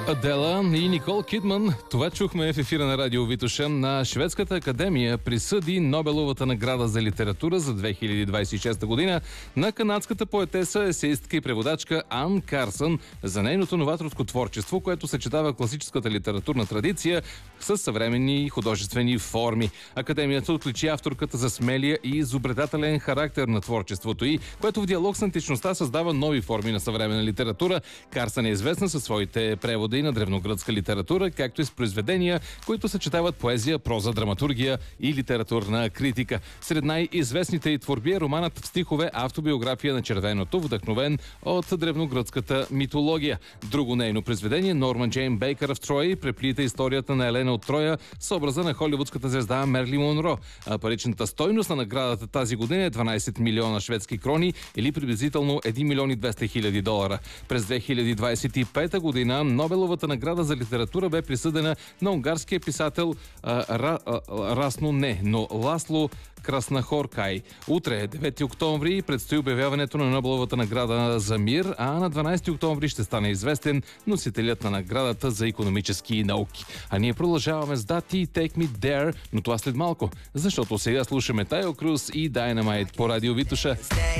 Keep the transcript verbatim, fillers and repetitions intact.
Адела и Никол Кидман. Това чухме в ефира на Радио Витоша. На Шведската академия присъди Нобеловата награда за литература за две хиляди двадесет и шеста година на канадската поетеса, есеистка и преводачка Ан Карсън за нейното новаторско творчество, което съчетава класическата литературна традиция с съвременни художествени форми. Академията отличи авторката за смелия и изобретателен характер на творчеството й, което в диалог с античността създава нови форми на съвременна литература. Карсън е известна със своите преводи и на древногръцка литература, както и с произведения, които съчетават поезия, проза, драматургия и литературна критика. Сред най-известните й творби е романът в стихове "Автобиография на червеното", вдъхновен от древногръцката митология. Друго нейно произведение, Норман Джейн Бейкър в Троя, преплита историята на Елена от Троя с образа на холивудската звезда Мерли Монро. А паричната стойност на наградата тази година е дванадесет милиона шведски крони или приблизително един милион и двеста хиляди долара. През две хиляди двадесет и пета година Нобеловата награда за литература бе присъдена на унгарския писател а, Ра, а, Расно не, но Ласло Краснахоркай. Утре, девети октомври, предстои обявяването на Нобеловата награда за мир, а на дванадесети октомври ще стане известен носителят на наградата за икономически науки. А ние продължаваме с Дати Take Me There, но това след малко, защото сега слушаме Тайо Круз и Dynamite по Радио Витоша.